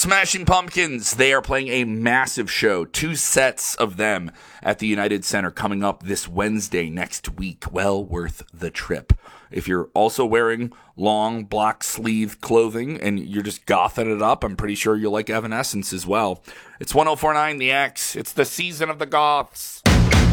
Smashing Pumpkins, they are playing a massive show, 2 sets of them at the United Center coming up this Wednesday next week. Well worth the trip. If you're also wearing long block sleeve clothing and you're just gothing it up, I'm pretty sure you'll like Evanescence as well. It's 104.9 The X. It's the season of the goths.